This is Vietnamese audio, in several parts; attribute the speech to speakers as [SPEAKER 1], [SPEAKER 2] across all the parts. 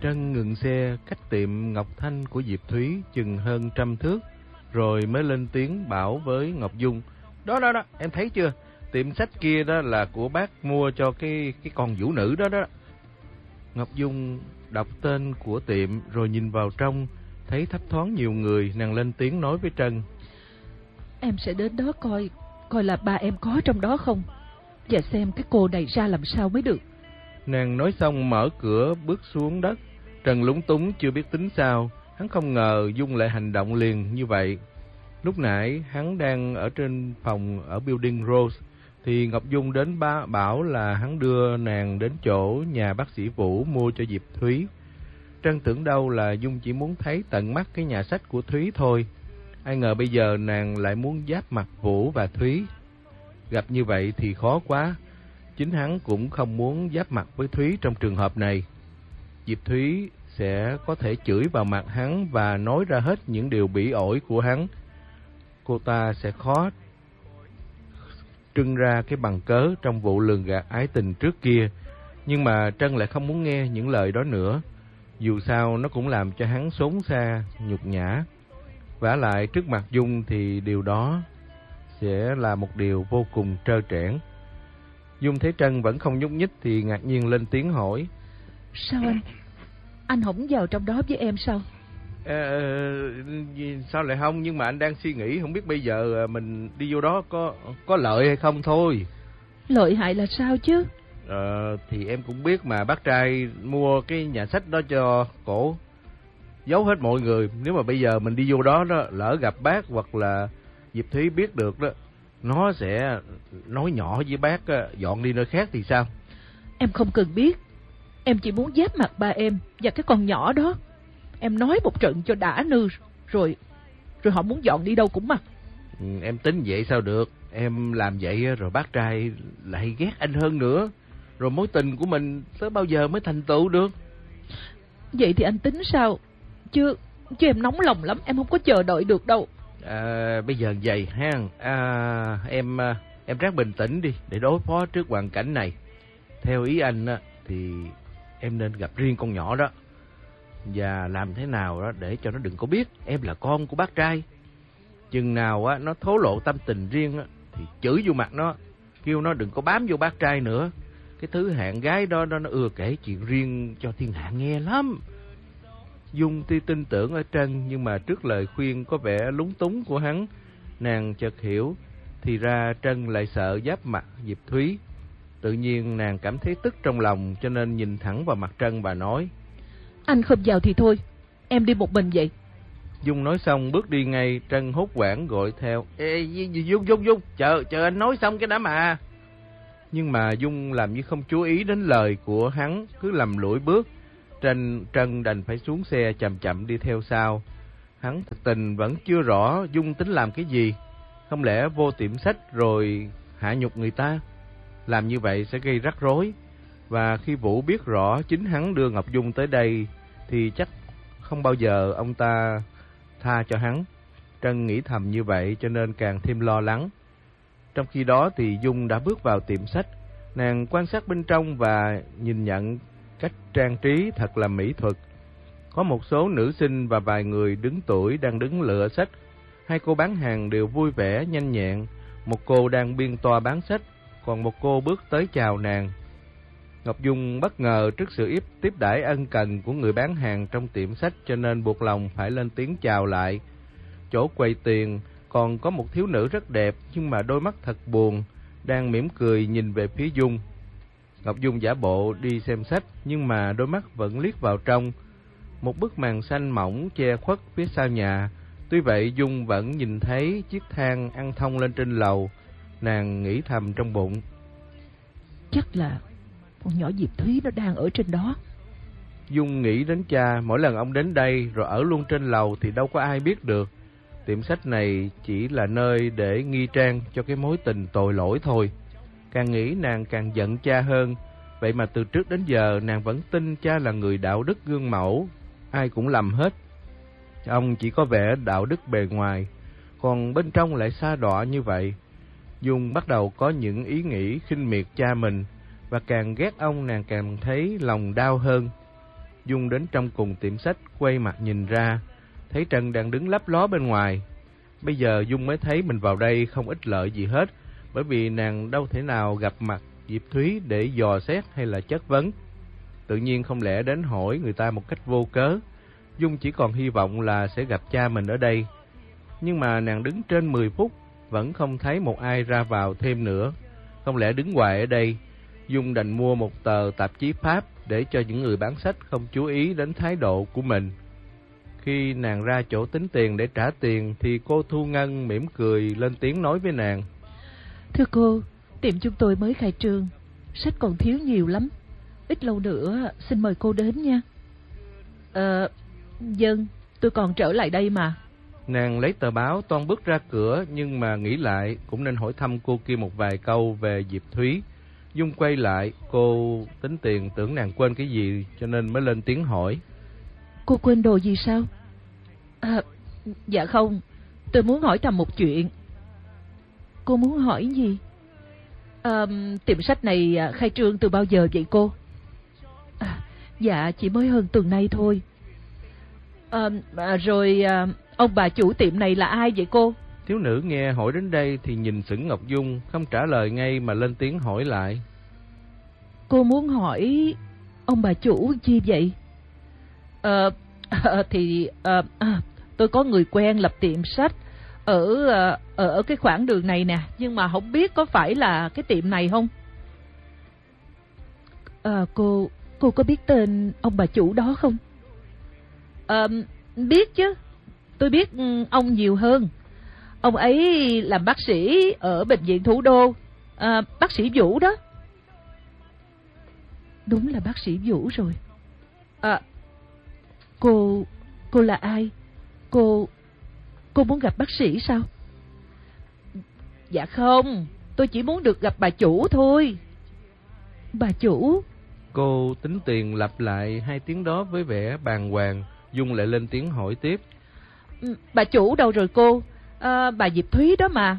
[SPEAKER 1] Trân ngừng xe cách tiệm Ngọc Thanh của Diệp Thúy chừng hơn 100 thước, rồi mới lên tiếng bảo với Ngọc Dung: Đó, em thấy chưa? Tiệm sách kia đó là của bác mua cho cái con vũ nữ đó đó. Ngọc Dung đọc tên của tiệm rồi nhìn vào trong, thấy thấp thoáng nhiều người, nàng lên tiếng nói với Trân:
[SPEAKER 2] Em sẽ đến đó coi là ba em có trong đó không, và xem cái cô này ra làm sao mới được.
[SPEAKER 1] Nàng nói xong mở cửa bước xuống đất. Trần lúng túng chưa biết tính sao, hắn không ngờ Dung lại hành động liền như vậy. Lúc nãy hắn đang ở trên phòng ở Building Rose, thì Ngọc Dung đến bảo là hắn đưa nàng đến chỗ nhà bác sĩ Vũ mua cho Diệp Thúy. Trân tưởng đâu là Dung chỉ muốn thấy tận mắt cái nhà sách của Thúy thôi. Ai ngờ bây giờ nàng lại muốn giáp mặt Vũ và Thúy. Gặp như vậy thì khó quá. Chính hắn cũng không muốn giáp mặt với Thúy trong trường hợp này. Diệp Thúy sẽ có thể chửi vào mặt hắn và nói ra hết những điều bỉ ổi của hắn. Cô ta sẽ khó trưng ra cái bằng cớ trong vụ lường gạt ái tình trước kia. Nhưng mà Trân lại không muốn nghe những lời đó nữa. Dù sao nó cũng làm cho hắn xốn xa, nhục nhã. Vả lại trước mặt Dung thì điều đó sẽ là một điều vô cùng trơ trẽn. Dung thấy Trân vẫn không nhúc nhích thì ngạc nhiên lên tiếng hỏi:
[SPEAKER 2] Sao anh không vào trong đó với em sao?
[SPEAKER 1] Sao lại không? Nhưng mà anh đang suy nghĩ không biết bây giờ mình đi vô đó có lợi hay không thôi.
[SPEAKER 2] Lợi hại là sao chứ?
[SPEAKER 1] Thì em cũng biết mà, bác trai mua cái nhà sách đó cho cổ, giấu hết mọi người. Nếu mà bây giờ mình đi vô đó đó, lỡ gặp bác hoặc là Diệp Thúy biết được đó, nó sẽ nói nhỏ với bác dọn đi nơi khác thì sao?
[SPEAKER 2] Em không cần biết. Em chỉ muốn giáp mặt ba em và cái con nhỏ đó. Em nói một trận cho đã nư, rồi họ muốn dọn đi đâu cũng mặc.
[SPEAKER 1] Em tính vậy sao được? Em làm vậy rồi bác trai lại ghét anh hơn nữa. Rồi mối tình của mình tới bao giờ mới thành tựu được?
[SPEAKER 2] Vậy thì anh tính sao? Chứ em nóng lòng lắm, em không có chờ đợi được đâu.
[SPEAKER 1] Bây giờ vậy ha. Em ráng bình tĩnh đi để đối phó trước hoàn cảnh này. Theo ý anh thì em nên gặp riêng con nhỏ đó, và làm thế nào đó để cho nó đừng có biết em là con của bác trai. Chừng nào nó thổ lộ tâm tình riêng thì chửi vô mặt nó, kêu nó đừng có bám vô bác trai nữa. Cái thứ hạng gái đó nó ưa kể chuyện riêng cho thiên hạ nghe lắm. Dung tuy tin tưởng ở Trân, nhưng mà trước lời khuyên có vẻ lúng túng của hắn, nàng chợt hiểu. Thì ra Trân lại sợ giáp mặt Diệp Thúy. Tự nhiên nàng cảm thấy tức trong lòng, cho nên nhìn thẳng vào mặt Trân và nói:
[SPEAKER 2] Anh không vào thì thôi, em đi một mình vậy.
[SPEAKER 1] Dung nói xong bước đi ngay. Trân hốt hoảng gọi theo: Dung, chờ anh nói xong cái đã mà. Nhưng mà Dung làm như không chú ý đến lời của hắn, cứ lầm lũi bước. Trân đành phải xuống xe chậm chậm đi theo sau. Hắn thật tình vẫn chưa rõ Dung tính làm cái gì. Không lẽ vô tiệm sách rồi hạ nhục người ta? Làm như vậy sẽ gây rắc rối. Và khi Vũ biết rõ chính hắn đưa Ngọc Dung tới đây thì chắc không bao giờ ông ta tha cho hắn. Trân nghĩ thầm như vậy cho nên càng thêm lo lắng. Trong khi đó thì Dung đã bước vào tiệm sách. Nàng quan sát bên trong và nhìn nhận cách trang trí thật là mỹ thuật. Có một số nữ sinh và vài người đứng tuổi đang đứng lựa sách. Hai cô bán hàng đều vui vẻ, nhanh nhẹn. Một cô đang biên toa bán sách, còn một cô bước tới chào nàng. Ngọc Dung bất ngờ trước sự tiếp đãi ân cần của người bán hàng trong tiệm sách, cho nên buộc lòng phải lên tiếng chào lại. Chỗ quầy tiền còn có một thiếu nữ rất đẹp, nhưng mà đôi mắt thật buồn, đang mỉm cười nhìn về phía Dung. Ngọc Dung giả bộ đi xem sách, nhưng mà đôi mắt vẫn liếc vào trong. Một bức màn xanh mỏng che khuất phía sau nhà. Tuy vậy Dung vẫn nhìn thấy chiếc thang ăn thông lên trên lầu. Nàng nghĩ thầm trong bụng:
[SPEAKER 2] Chắc là con nhỏ Diệp Thúy nó đang ở trên đó.
[SPEAKER 1] Dung nghĩ đến cha, mỗi lần ông đến đây rồi ở luôn trên lầu thì đâu có ai biết được. Tiệm sách này chỉ là nơi để nghi trang cho cái mối tình tội lỗi thôi. Càng nghĩ nàng càng giận cha hơn. Vậy mà từ trước đến giờ nàng vẫn tin cha là người đạo đức gương mẫu. Ai cũng lầm hết. Ông chỉ có vẻ đạo đức bề ngoài, còn bên trong lại sa đọa như vậy. Dung bắt đầu có những ý nghĩ khinh miệt cha mình, và càng ghét ông nàng càng thấy lòng đau hơn. Dung đến trong cùng tiệm sách, quay mặt nhìn ra, thấy Trân đang đứng lấp ló bên ngoài. Bây giờ Dung mới thấy mình vào đây không ích lợi gì hết, bởi vì nàng đâu thể nào gặp mặt Diệp Thúy để dò xét hay là chất vấn. Tự nhiên không lẽ đến hỏi người ta một cách vô cớ. Dung chỉ còn hy vọng là sẽ gặp cha mình ở đây. Nhưng mà nàng đứng trên 10 phút, vẫn không thấy một ai ra vào thêm nữa. Không lẽ đứng hoài ở đây? Dung đành mua một tờ tạp chí Pháp để cho những người bán sách không chú ý đến thái độ của mình. Khi nàng ra chỗ tính tiền để trả tiền thì cô Thu Ngân mỉm cười lên tiếng nói với nàng.
[SPEAKER 2] Thưa cô, tiệm chúng tôi mới khai trương, sách còn thiếu nhiều lắm. Ít lâu nữa xin mời cô đến nha. Dân, tôi còn trở lại đây mà.
[SPEAKER 1] Nàng lấy tờ báo toan bước ra cửa, nhưng mà nghĩ lại cũng nên hỏi thăm cô kia một vài câu về Diệp Thúy. Dung quay lại, cô tính tiền tưởng nàng quên cái gì cho nên mới lên tiếng hỏi.
[SPEAKER 2] Cô quên đồ gì sao? Dạ không, tôi muốn hỏi thăm một chuyện. Cô muốn hỏi gì? Tiệm sách này khai trương từ bao giờ vậy cô? Dạ chỉ mới hơn tuần nay thôi. Rồi ông bà chủ tiệm này là ai vậy cô?
[SPEAKER 1] Thiếu nữ nghe hỏi đến đây thì nhìn sững Ngọc Dung, không trả lời ngay mà lên tiếng hỏi lại.
[SPEAKER 2] Cô muốn hỏi ông bà chủ chi vậy? Tôi có người quen lập tiệm sách ở cái khoảng đường này nè, nhưng mà không biết có phải là cái tiệm này không? Cô có biết tên ông bà chủ đó không? Biết chứ, tôi biết ông nhiều hơn. Ông ấy làm bác sĩ ở bệnh viện Thủ Đô, bác sĩ Vũ đó. Đúng là bác sĩ Vũ rồi. Cô là ai? Cô muốn gặp bác sĩ sao? Dạ không, tôi chỉ muốn được gặp bà chủ thôi. Bà chủ?
[SPEAKER 1] Cô tính tiền lặp lại hai tiếng đó với vẻ bàng hoàng. Dung lại lên tiếng hỏi tiếp.
[SPEAKER 2] Bà chủ đâu rồi cô? Bà Diệp Thúy đó mà.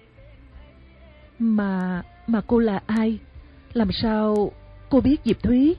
[SPEAKER 2] Mà cô là ai? Làm sao cô biết Diệp Thúy?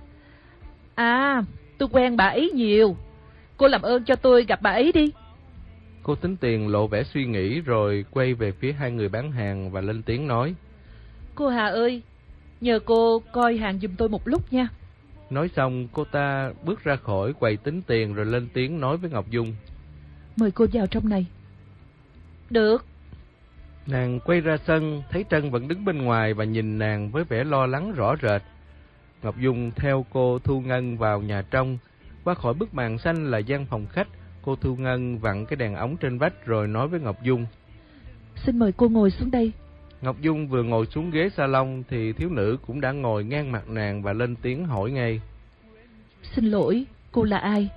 [SPEAKER 2] Tôi quen bà ấy nhiều. Cô làm ơn cho tôi gặp bà ấy đi.
[SPEAKER 1] Cô tính tiền lộ vẻ suy nghĩ rồi quay về phía hai người bán hàng và lên tiếng nói.
[SPEAKER 2] Cô Hà ơi, nhờ cô coi hàng giùm tôi một lúc nha.
[SPEAKER 1] Nói xong cô ta bước ra khỏi quầy tính tiền rồi lên tiếng nói với Ngọc Dung.
[SPEAKER 2] Mời cô vào trong này. Được.
[SPEAKER 1] Nàng quay ra sân, thấy Trân vẫn đứng bên ngoài và nhìn nàng với vẻ lo lắng rõ rệt. Ngọc Dung theo cô Thu Ngân vào nhà trong. Qua khỏi bức màn xanh là gian phòng khách. Cô Thu Ngân vặn cái đèn ống trên vách rồi nói với Ngọc Dung.
[SPEAKER 2] Xin mời cô ngồi xuống đây.
[SPEAKER 1] Ngọc Dung vừa ngồi xuống ghế salon thì thiếu nữ cũng đã ngồi ngang mặt nàng và lên tiếng hỏi ngay.
[SPEAKER 2] Xin lỗi, cô là ai?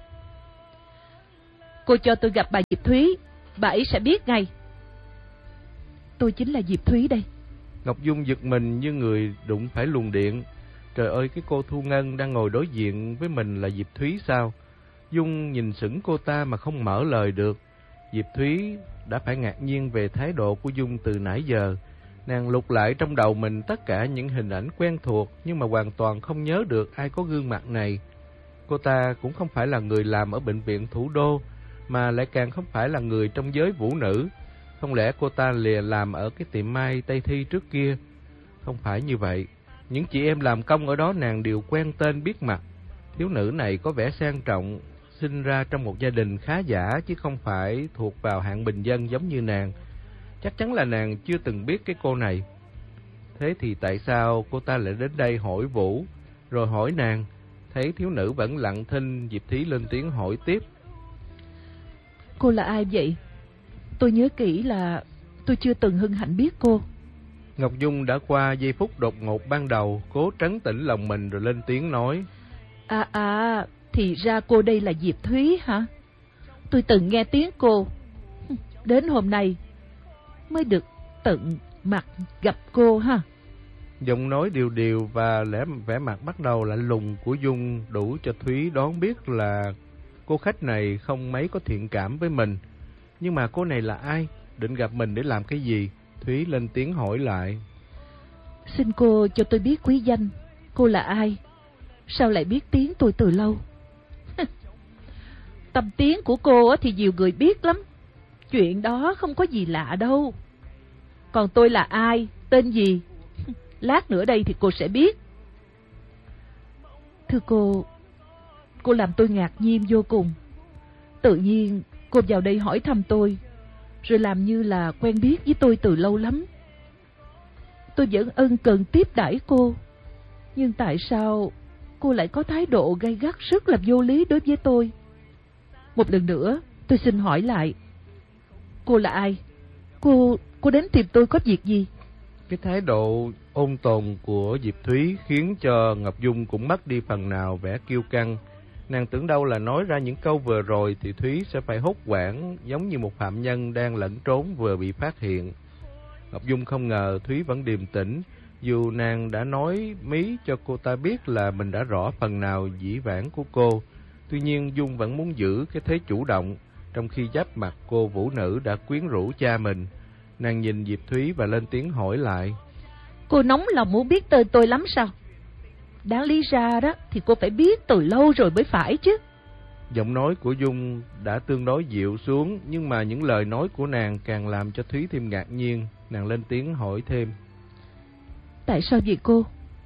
[SPEAKER 2] Cô cho tôi gặp bà Diệp Thúy, bà ấy sẽ biết ngay. Tôi chính là Diệp Thúy đây.
[SPEAKER 1] Ngọc Dung giật mình như người đụng phải luồng điện. Trời ơi, cái cô Thu Ngân đang ngồi đối diện với mình là Diệp Thúy sao? Dung nhìn sững cô ta mà không mở lời được. Diệp Thúy đã phải ngạc nhiên về thái độ của Dung từ nãy giờ. Nàng lục lại trong đầu mình tất cả những hình ảnh quen thuộc, nhưng mà hoàn toàn không nhớ được ai có gương mặt này. Cô ta cũng không phải là người làm ở bệnh viện Thủ Đô, mà lại càng không phải là người trong giới vũ nữ. Không lẽ cô ta lìa làm ở cái tiệm may Tây Thi trước kia? Không phải như vậy. Những chị em làm công ở đó nàng đều quen tên biết mặt. Thiếu nữ này có vẻ sang trọng, sinh ra trong một gia đình khá giả chứ không phải thuộc vào hạng bình dân giống như nàng. Chắc chắn là nàng chưa từng biết cái cô này. Thế thì tại sao cô ta lại đến đây hỏi Vũ, rồi hỏi nàng? Thấy thiếu nữ vẫn lặng thinh, Diệp Thúy lên tiếng hỏi tiếp.
[SPEAKER 2] Cô là ai vậy? Tôi nhớ kỹ là tôi chưa từng hân hạnh biết cô.
[SPEAKER 1] Ngọc Dung đã qua giây phút đột ngột ban đầu, cố trấn tĩnh lòng mình rồi lên tiếng nói.
[SPEAKER 2] Thì ra cô đây là Diệp Thúy hả? Tôi từng nghe tiếng cô. Đến hôm nay mới được tận mặt gặp cô ha.
[SPEAKER 1] Giọng nói điều điều và vẻ mặt bắt đầu lạnh lùng của Dung đủ cho Thúy đoán biết là cô khách này không mấy có thiện cảm với mình. Nhưng mà cô này là ai? Định gặp mình để làm cái gì? Thúy lên tiếng hỏi lại.
[SPEAKER 2] Xin cô cho tôi biết quý danh. Cô là ai? Sao lại biết tiếng tôi từ lâu? Tâm tiếng của cô thì nhiều người biết lắm. Chuyện đó không có gì lạ đâu. Còn tôi là ai, tên gì, lát nữa đây thì cô sẽ biết. Thưa cô làm tôi ngạc nhiên vô cùng. Tự nhiên cô vào đây hỏi thăm tôi, rồi làm như là quen biết với tôi từ lâu lắm. Tôi vẫn ân cần tiếp đãi cô, nhưng tại sao cô lại có thái độ gay gắt rất là vô lý đối với tôi? Một lần nữa tôi xin hỏi lại, cô là ai? Cô đến tìm tôi có việc gì?
[SPEAKER 1] Cái thái độ ôn tồn của Diệp Thúy khiến cho Ngọc Dung cũng mất đi phần nào vẻ kiêu căng. Nàng tưởng đâu là nói ra những câu vừa rồi thì Thúy sẽ phải hốt hoảng, giống như một phạm nhân đang lẫn trốn vừa bị phát hiện. Ngọc Dung không ngờ Thúy vẫn điềm tĩnh, dù nàng đã nói mí cho cô ta biết là mình đã rõ phần nào dĩ vãng của cô. Tuy nhiên Dung vẫn muốn giữ cái thế chủ động, trong khi giáp mặt cô vũ nữ đã quyến rũ cha mình. Nàng nhìn Diệp Thúy và lên tiếng hỏi lại.
[SPEAKER 2] Cô nóng lòng muốn biết tên tôi lắm sao? Đáng lý ra đó thì cô phải biết từ lâu rồi mới phải chứ.
[SPEAKER 1] Giọng nói của Dung đã tương đối dịu xuống, nhưng mà những lời nói của nàng càng làm cho Thúy thêm ngạc nhiên. Nàng lên tiếng hỏi thêm.
[SPEAKER 2] Tại sao vậy cô?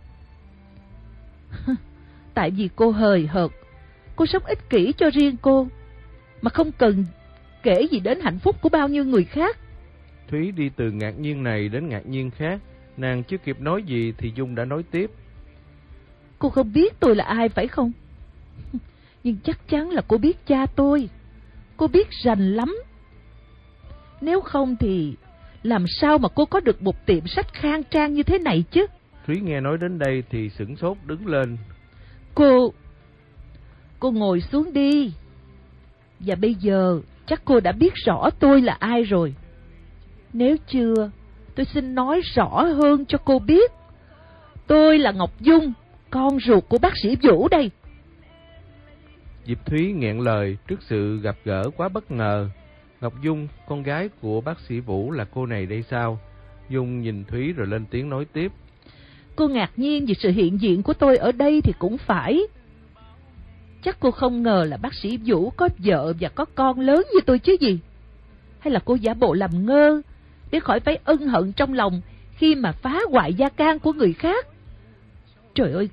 [SPEAKER 2] Tại vì cô hời hợt. Cô sống ích kỷ cho riêng cô, mà không cần kể gì đến hạnh phúc của bao nhiêu người khác.
[SPEAKER 1] Thúy đi từ ngạc nhiên này đến ngạc nhiên khác. Nàng chưa kịp nói gì thì Dung đã nói tiếp.
[SPEAKER 2] Cô không biết tôi là ai phải không? Nhưng chắc chắn là cô biết cha tôi. Cô biết rành lắm. Nếu không thì làm sao mà cô có được một tiệm sách khang trang như thế này chứ?
[SPEAKER 1] Thúy nghe nói đến đây thì sửng sốt đứng lên.
[SPEAKER 2] Cô ngồi xuống đi. Và bây giờ chắc cô đã biết rõ tôi là ai rồi. Nếu chưa, tôi xin nói rõ hơn cho cô biết. Tôi là Ngọc Dung, con ruột của bác sĩ Vũ đây.
[SPEAKER 1] Diệp Thúy nghẹn lời trước sự gặp gỡ quá bất ngờ. Ngọc Dung, con gái của bác sĩ Vũ là cô này đây sao? Dung nhìn Thúy rồi lên tiếng nói tiếp.
[SPEAKER 2] Cô ngạc nhiên vì sự hiện diện của tôi ở đây thì cũng phải. Chắc cô không ngờ là bác sĩ Vũ có vợ và có con lớn như tôi chứ gì? Hay là cô giả bộ làm ngơ để khỏi phải ân hận trong lòng khi mà phá hoại gia can của người khác? Trời ơi,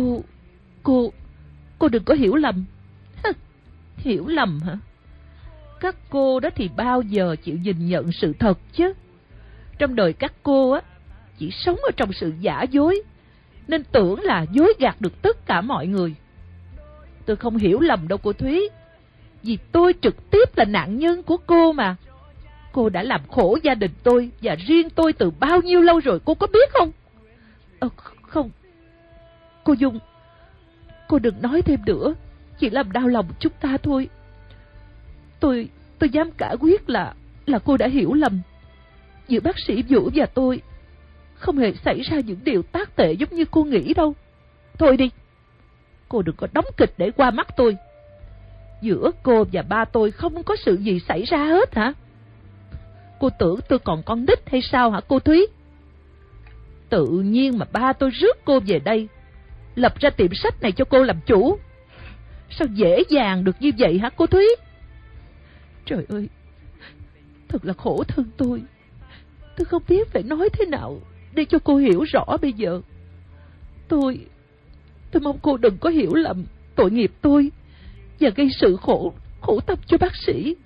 [SPEAKER 2] cô đừng có hiểu lầm. Hiểu lầm hả? Các cô đó thì bao giờ chịu nhìn nhận sự thật chứ? Trong đời các cô á chỉ sống ở trong sự giả dối, nên tưởng là dối gạt được tất cả mọi người. Tôi không hiểu lầm đâu cô Thúy, vì tôi trực tiếp là nạn nhân của cô mà. Cô đã làm khổ gia đình tôi và riêng tôi từ bao nhiêu lâu rồi, cô có biết không? Không, cô Dung, cô đừng nói thêm nữa, chỉ làm đau lòng chúng ta thôi. Tôi dám cả quyết là cô đã hiểu lầm. Giữa bác sĩ Vũ và tôi không hề xảy ra những điều tác tệ giống như cô nghĩ đâu. Thôi đi, cô đừng có đóng kịch để qua mắt tôi. Giữa cô và ba tôi không có sự gì xảy ra hết hả? Cô tưởng tôi còn con nít hay sao hả cô Thúy? Tự nhiên mà ba tôi rước cô về đây, lập ra tiệm sách này cho cô làm chủ. Sao dễ dàng được như vậy hả cô Thúy? Trời ơi, thật là khổ thân tôi. Tôi không biết phải nói thế nào để cho cô hiểu rõ bây giờ. Tôi mong cô đừng có hiểu lầm tội nghiệp tôi và gây sự khổ tâm cho bác sĩ.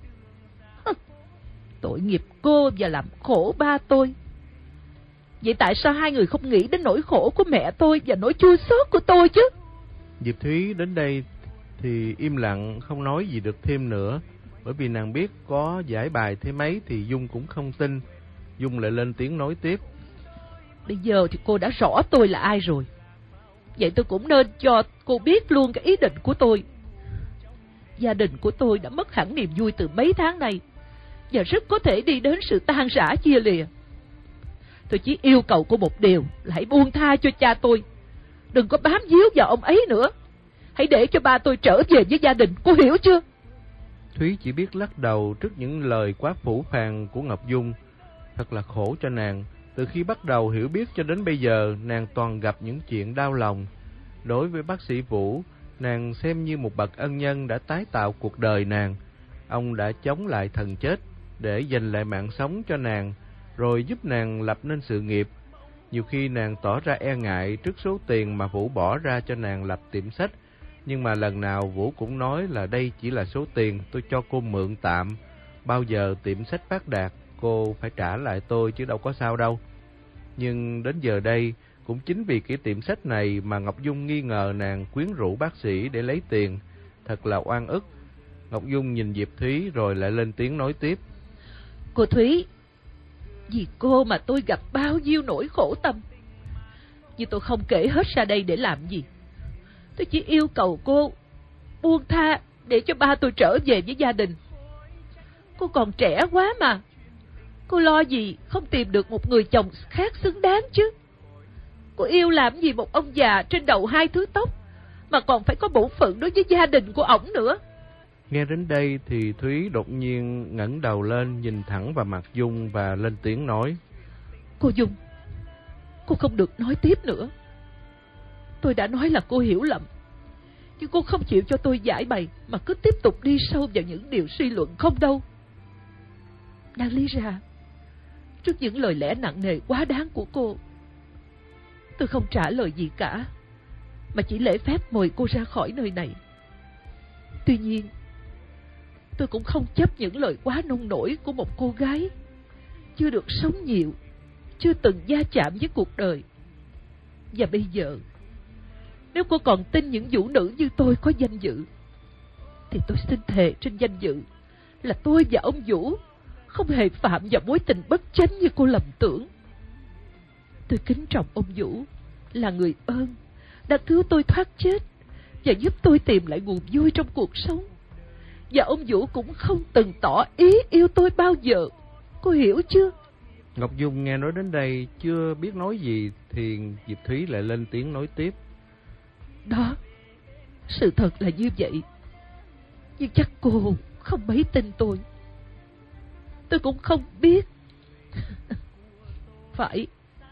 [SPEAKER 2] Tội nghiệp cô và làm khổ ba tôi. Vậy tại sao hai người không nghĩ đến nỗi khổ của mẹ tôi và nỗi chua xót của tôi chứ?
[SPEAKER 1] Diệp Thúy đến đây thì im lặng không nói gì được thêm nữa, bởi vì nàng biết có giải bài thế mấy thì Dung cũng không tin. Dung lại lên tiếng nói tiếp.
[SPEAKER 2] Bây giờ thì cô đã rõ tôi là ai rồi. Vậy tôi cũng nên cho cô biết luôn cái ý định của tôi. Gia đình của tôi đã mất hẳn niềm vui từ mấy tháng nay, và rất có thể đi đến sự tan rã chia lìa. Tôi chỉ yêu cầu cô một điều là hãy buông tha cho cha tôi. Đừng có bám víu vào ông ấy nữa. Hãy để cho ba tôi trở về với gia đình, cô hiểu chưa?
[SPEAKER 1] Thúy chỉ biết lắc đầu trước những lời quá phũ phàng của Ngọc Dung. Thật là khổ cho nàng. Từ khi bắt đầu hiểu biết cho đến bây giờ, nàng toàn gặp những chuyện đau lòng. Đối với bác sĩ Vũ, Nàng xem như một bậc ân nhân đã tái tạo cuộc đời nàng. Ông đã chống lại thần chết để giành lại mạng sống cho nàng, rồi giúp nàng lập nên sự nghiệp. Nhiều khi nàng tỏ ra e ngại trước số tiền mà Vũ bỏ ra cho nàng lập tiệm sách, nhưng mà lần nào Vũ cũng nói là đây chỉ là số tiền tôi cho cô mượn tạm. Bao giờ tiệm sách phát đạt, cô phải trả lại tôi chứ đâu có sao đâu. Nhưng đến giờ đây, cũng chính vì cái tiệm sách này mà Ngọc Dung nghi ngờ nàng quyến rũ bác sĩ để lấy tiền. Thật là oan ức. Ngọc Dung nhìn Diệp Thúy rồi lại lên tiếng nói tiếp.
[SPEAKER 2] Cô Thúy, vì cô mà tôi gặp bao nhiêu nỗi khổ tâm. Nhưng tôi không kể hết ra đây để làm gì. Tôi chỉ yêu cầu cô buông tha để cho ba tôi trở về với gia đình. Cô còn trẻ quá mà. Cô lo gì không tìm được một người chồng khác xứng đáng chứ. Cô yêu làm gì một ông già trên đầu 2 thứ tóc, mà còn phải có bổn phận đối với gia đình của ổng nữa.
[SPEAKER 1] Nghe đến đây thì Thúy đột nhiên ngẩng đầu lên, nhìn thẳng vào mặt Dung và lên tiếng nói.
[SPEAKER 2] Cô Dung, cô không được nói tiếp nữa. Tôi đã nói là cô hiểu lầm, nhưng cô không chịu cho tôi giải bày, mà cứ tiếp tục đi sâu vào những điều suy luận không đâu. Đáng lý ra, trước những lời lẽ nặng nề quá đáng của cô, tôi không trả lời gì cả, mà chỉ lễ phép mời cô ra khỏi nơi này. Tuy nhiên, tôi cũng không chấp những lời quá nông nổi của một cô gái chưa được sống nhiều, chưa từng va chạm với cuộc đời. Và bây giờ, nếu cô còn tin những vũ nữ như tôi có danh dự, thì tôi xin thề trên danh dự là tôi và ông Vũ không hề phạm vào mối tình bất chánh như cô lầm tưởng. Tôi kính trọng ông Vũ là người ơn, đã cứu tôi thoát chết và giúp tôi tìm lại nguồn vui trong cuộc sống. Và ông Vũ cũng không từng tỏ ý yêu tôi bao giờ. Cô hiểu chưa?
[SPEAKER 1] Ngọc Dung nghe nói đến đây chưa biết nói gì thì Diệp Thúy lại lên tiếng nói tiếp.
[SPEAKER 2] Đó, sự thật là như vậy. Nhưng chắc cô không mấy tin tôi. Tôi cũng không biết. Phải,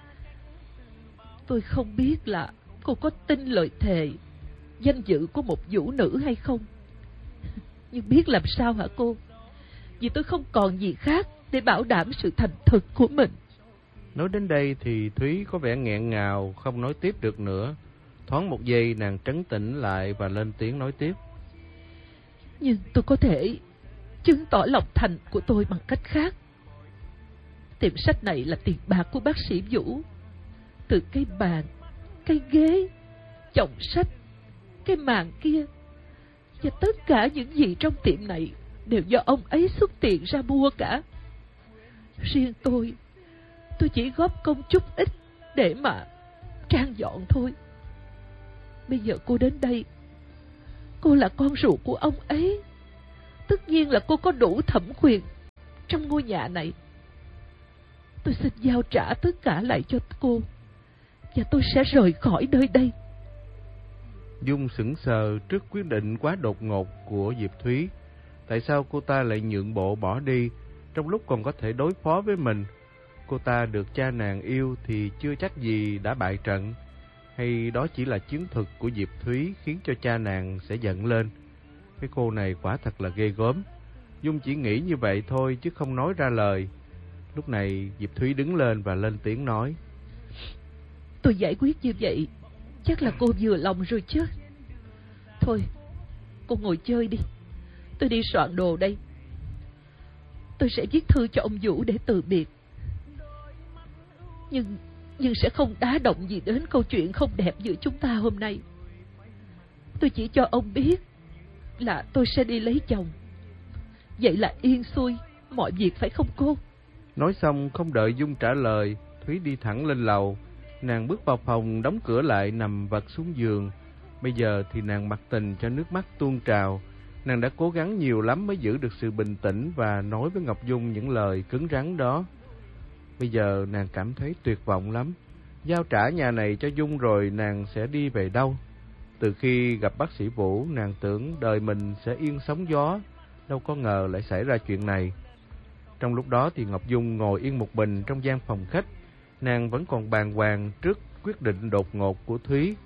[SPEAKER 2] tôi không biết là cô có tin lời thề danh dự của một vũ nữ hay không. Nhưng biết làm sao hả cô? Vì tôi không còn gì khác để bảo đảm sự thành thực của mình.
[SPEAKER 1] Nói đến đây thì Thúy có vẻ nghẹn ngào, không nói tiếp được nữa. Thoáng một giây nàng trấn tĩnh lại và lên tiếng nói tiếp.
[SPEAKER 2] Nhưng tôi có thể chứng tỏ lòng thành của tôi bằng cách khác. Tiệm sách này là tiền bạc của bác sĩ Vũ. Từ cái bàn, cái ghế, chồng sách, cái màn kia, và tất cả những gì trong tiệm này đều do ông ấy xuất tiền ra mua cả. Riêng tôi chỉ góp công chút ít để mà trang dọn thôi. Bây giờ cô đến đây, cô là con ruột của ông ấy, tất nhiên là cô có đủ thẩm quyền trong ngôi nhà này. Tôi xin giao trả tất cả lại cho cô, và tôi sẽ rời khỏi nơi đây.
[SPEAKER 1] Dung sững sờ trước quyết định quá đột ngột của Diệp Thúy. Tại sao cô ta lại nhượng bộ bỏ đi, trong lúc còn có thể đối phó với mình? Cô ta được cha nàng yêu thì chưa chắc gì đã bại trận, hay đó chỉ là chiến thuật của Diệp Thúy khiến cho cha nàng sẽ giận lên? Cái cô này quả thật là ghê gớm. Dung chỉ nghĩ như vậy thôi chứ không nói ra lời. Lúc này Diệp Thúy đứng lên và lên tiếng nói.
[SPEAKER 2] Tôi giải quyết như vậy chắc là cô vừa lòng rồi chứ. Thôi, cô ngồi chơi đi, tôi đi soạn đồ đây. Tôi sẽ viết thư cho ông Vũ để từ biệt. Nhưng sẽ không đá động gì đến câu chuyện không đẹp giữa chúng ta hôm nay. Tôi chỉ cho ông biết là tôi sẽ đi lấy chồng. Vậy là yên xuôi mọi việc phải không cô?
[SPEAKER 1] Nói xong không đợi Dung trả lời, Thúy đi thẳng lên lầu. Nàng bước vào phòng, đóng cửa lại, nằm vật xuống giường. Bây giờ thì nàng mặc tình cho nước mắt tuôn trào. Nàng đã cố gắng nhiều lắm mới giữ được sự bình tĩnh và nói với Ngọc Dung những lời cứng rắn đó. Bây giờ nàng cảm thấy tuyệt vọng lắm. Giao trả nhà này cho Dung rồi nàng sẽ đi về đâu? Từ khi gặp bác sĩ Vũ, nàng tưởng đời mình sẽ yên sóng gió, đâu có ngờ lại xảy ra chuyện này. Trong lúc đó thì Ngọc Dung ngồi yên một mình trong gian phòng khách. Nàng vẫn còn bàng hoàng trước quyết định đột ngột của Thúy.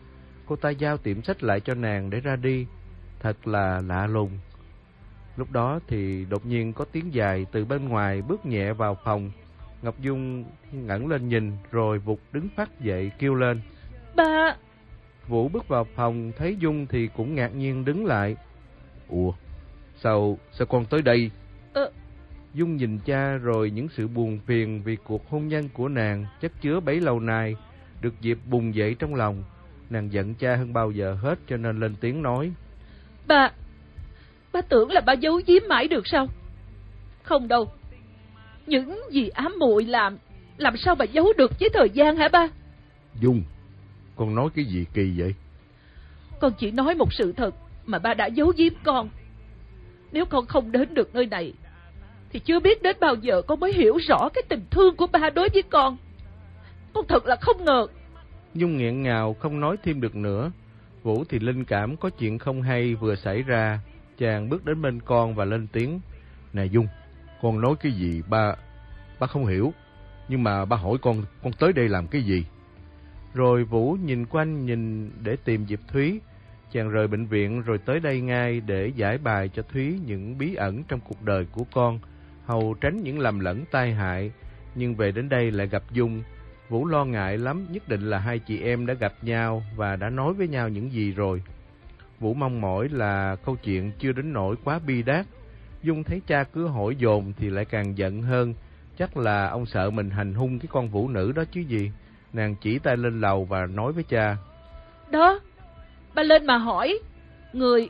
[SPEAKER 1] cô ta giao tiệm sách lại cho nàng để ra đi. Thật là lạ lùng. Lúc đó thì đột nhiên có tiếng dài từ bên ngoài bước nhẹ vào phòng. Ngọc Dung ngẩng lên nhìn rồi vụt đứng phắt dậy kêu lên:
[SPEAKER 2] Ba!
[SPEAKER 1] Vũ bước vào phòng thấy Dung thì cũng ngạc nhiên đứng lại. Ủa, sao con tới đây? Dung nhìn cha rồi những sự buồn phiền vì cuộc hôn nhân của nàng chất chứa bấy lâu nay được dịp bùng dậy trong lòng. Nàng giận cha hơn bao giờ hết cho nên lên tiếng nói:
[SPEAKER 2] Ba tưởng là ba giấu giếm mãi được sao? Không đâu. Những gì ám muội làm sao mà giấu được với thời gian hả ba?
[SPEAKER 1] Dung, con nói cái gì kỳ vậy?
[SPEAKER 2] Con chỉ nói một sự thật mà ba đã giấu giếm con. Nếu con không đến được nơi này thì chưa biết đến bao giờ con mới hiểu rõ cái tình thương của ba đối với con. Con thật là không ngờ.
[SPEAKER 1] Dung nghẹn ngào không nói thêm được nữa. Vũ thì linh cảm có chuyện không hay vừa xảy ra. Chàng bước đến bên con và lên tiếng: Nè Dung, con nói cái gì ba không hiểu. Nhưng mà ba hỏi con tới đây làm cái gì? Rồi Vũ nhìn quanh nhìn để tìm Diệp Thúy. Chàng rời bệnh viện rồi tới đây ngay để giải bài cho Thúy những bí ẩn trong cuộc đời của con, hầu tránh những lầm lẫn tai hại. Nhưng về đến đây lại gặp Dung. Vũ lo ngại lắm, nhất định là hai chị em đã gặp nhau và đã nói với nhau những gì rồi. Vũ mong mỏi là câu chuyện chưa đến nỗi quá bi đát. Dung thấy cha cứ hỏi dồn thì lại càng giận hơn. Chắc là ông sợ mình hành hung cái con vũ nữ đó chứ gì. Nàng chỉ tay lên lầu và nói với cha:
[SPEAKER 2] Đó, ba lên mà hỏi người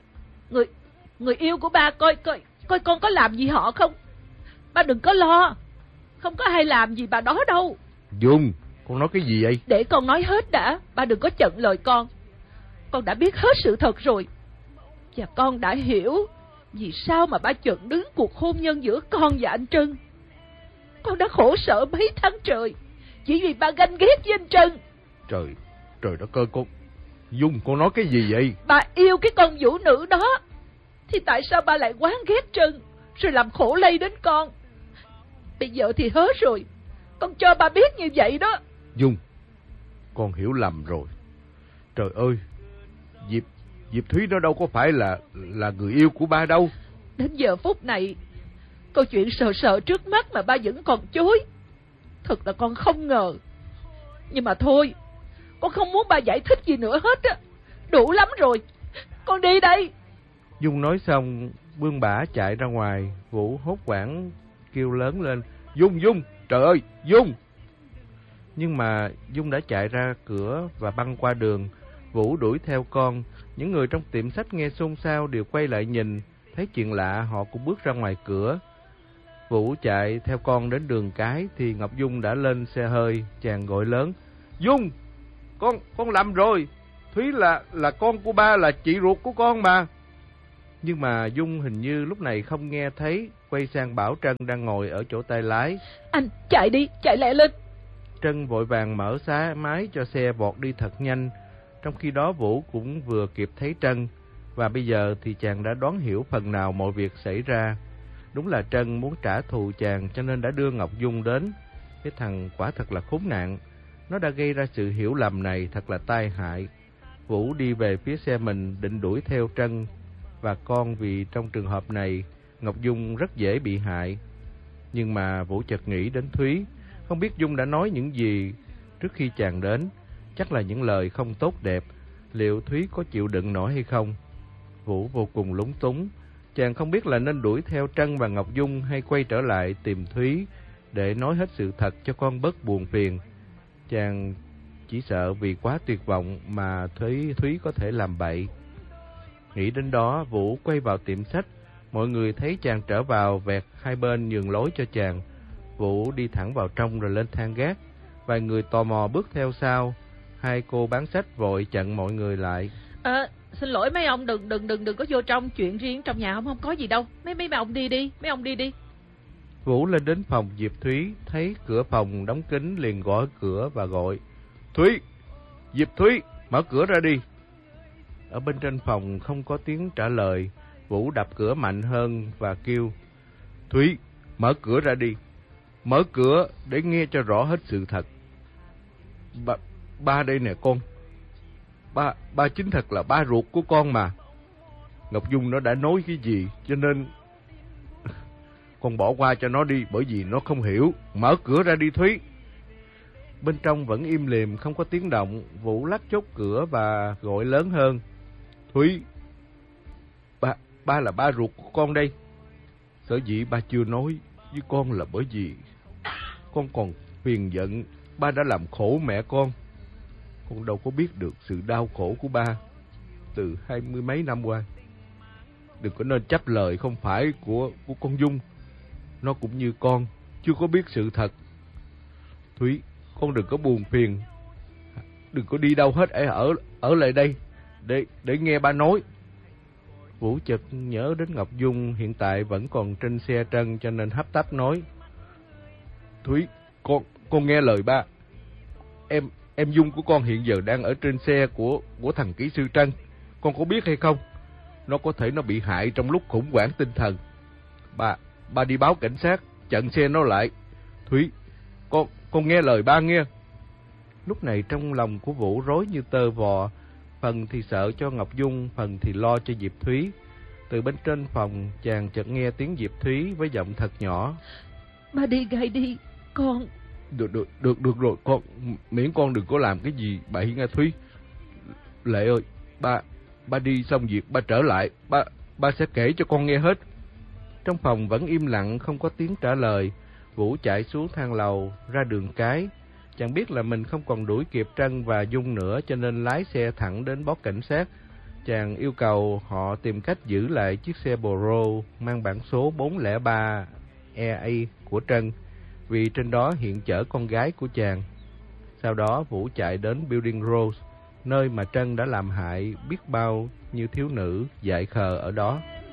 [SPEAKER 2] yêu của ba coi con có làm gì họ không. Ba đừng có lo, không có ai làm gì bà đó đâu.
[SPEAKER 1] Dung, con nói cái gì vậy?
[SPEAKER 2] Để con nói hết đã, ba đừng có chận lời con. Con đã biết hết sự thật rồi. Và con đã hiểu vì sao mà ba chận đứng cuộc hôn nhân giữa con và anh Trân. Con đã khổ sở mấy tháng trời chỉ vì ba ganh ghét với anh Trân.
[SPEAKER 1] Trời đất ơi con. Dung, con nói cái gì vậy?
[SPEAKER 2] Ba yêu cái con vũ nữ đó thì tại sao ba lại oán ghét Trân rồi làm khổ lây đến con? Bây giờ thì hết rồi, con cho ba biết như vậy đó.
[SPEAKER 1] Dung, con hiểu lầm rồi. Trời ơi, Diệp Thúy đó đâu có phải là người yêu của ba đâu.
[SPEAKER 2] Đến giờ phút này, câu chuyện sợ trước mắt mà ba vẫn còn chối. Thật là con không ngờ. Nhưng mà thôi, con không muốn ba giải thích gì nữa hết á. Đủ lắm rồi, con đi đây.
[SPEAKER 1] Dung nói xong bươn bả chạy ra ngoài. Vũ hốt hoảng kêu lớn lên: Dung, trời ơi, Dung! Nhưng mà Dung đã chạy ra cửa và băng qua đường. Vũ đuổi theo con. Những người trong tiệm sách nghe xôn xao đều quay lại nhìn. Thấy chuyện lạ họ cũng bước ra ngoài cửa. Vũ chạy theo con đến đường cái thì Ngọc Dung đã lên xe hơi. Chàng gọi lớn: Dung, con lầm rồi. Thúy là con của ba, là chị ruột của con mà. Nhưng mà Dung hình như lúc này không nghe thấy, quay sang bảo Trân đang ngồi ở chỗ tay lái:
[SPEAKER 2] Anh chạy đi, chạy lẹ lên.
[SPEAKER 1] Trân vội vàng mở xá máy cho xe vọt đi thật nhanh. Trong khi đó Vũ cũng vừa kịp thấy Trân, và bây giờ thì chàng đã đoán hiểu phần nào mọi việc xảy ra. Đúng là Trân muốn trả thù chàng cho nên đã đưa Ngọc Dung đến. Cái thằng quả thật là khốn nạn. Nó đã gây ra sự hiểu lầm này thật là tai hại. Vũ đi về phía xe mình định đuổi theo Trân và con, vì trong trường hợp này Ngọc Dung rất dễ bị hại. Nhưng mà Vũ chợt nghĩ đến Thúy. Không biết Dung đã nói những gì trước khi chàng đến. Chắc là những lời không tốt đẹp. Liệu Thúy có chịu đựng nổi hay không? Vũ vô cùng lúng túng. Chàng không biết là nên đuổi theo Trân và Ngọc Dung hay quay trở lại tìm Thúy để nói hết sự thật cho con bớt buồn phiền. Chàng chỉ sợ vì quá tuyệt vọng mà Thúy có thể làm bậy. Nghĩ đến đó, Vũ quay vào tiệm sách. Mọi người thấy chàng trở vào vẹt hai bên nhường lối cho chàng. Vũ đi thẳng vào trong rồi lên thang gác. Vài người tò mò bước theo sau. Hai cô bán sách vội chặn mọi người lại.
[SPEAKER 2] Xin lỗi mấy ông, đừng có vô trong, chuyện riêng trong nhà không có gì đâu. Mấy ông đi đi, mấy ông đi đi.
[SPEAKER 1] Vũ lên đến phòng Diệp Thúy, thấy cửa phòng đóng kín liền gõ cửa và gọi: Thúy, Diệp Thúy, mở cửa ra đi. Ở bên trên phòng không có tiếng trả lời. Vũ đập cửa mạnh hơn và kêu: Thúy, mở cửa ra đi. Mở cửa để nghe cho rõ hết sự thật. Ba đây nè con. ba chính thật là ba ruột của con mà. Ngọc Dung nó đã nói cái gì cho nên con bỏ qua cho nó đi, bởi vì nó không hiểu. Mở cửa ra đi Thúy. Bên trong vẫn im lìm không có tiếng động. Vũ lắc chốt cửa và gọi lớn hơn. Thúy, ba là ba ruột của con đây. Sở dĩ ba chưa nói với con là bởi vì con còn phiền giận ba đã làm khổ mẹ con. Con đâu có biết được sự đau khổ của ba từ 20 mấy năm qua. Đừng có nên chấp lời không phải của con Dung. Nó cũng như con, chưa có biết sự thật. Thúy, con đừng có buồn phiền. Đừng có đi đâu hết, ở lại đây để nghe ba nói. Vũ chợt nhớ đến Ngọc Dung hiện tại vẫn còn trên xe Trân, cho nên hấp tấp nói. Thúy, con nghe lời ba. Em Dung của con hiện giờ đang ở trên xe của thằng kỹ sư Trân. Con có biết hay không? Nó có thể nó bị hại trong lúc khủng hoảng tinh thần. Ba đi báo cảnh sát, chặn xe nó lại. Thúy, con nghe lời ba nghe. Lúc này trong lòng của Vũ rối như tơ vò. Phần thì sợ cho Ngọc Dung, phần thì lo cho Diệp Thúy. Từ bên trên phòng, chàng chợt nghe tiếng Diệp Thúy với giọng thật nhỏ.
[SPEAKER 2] Ba đi ngay đi, con.
[SPEAKER 1] Được rồi, con miễn con đừng có làm cái gì bậy nghe Thúy. Lệ ơi, ba đi xong việc ba trở lại, ba sẽ kể cho con nghe hết. Trong phòng vẫn im lặng, không có tiếng trả lời. Vũ chạy xuống thang lầu, ra đường cái. Chàng biết là mình không còn đuổi kịp Trân và Dung nữa, cho nên lái xe thẳng đến bốt cảnh sát. Chàng yêu cầu họ tìm cách giữ lại chiếc xe Polo mang bản số 403 EA của Trân, vì trên đó hiện chở con gái của chàng. Sau đó Vũ chạy đến Building Rose, nơi mà Trân đã làm hại biết bao nhiêu thiếu nữ dại khờ ở đó.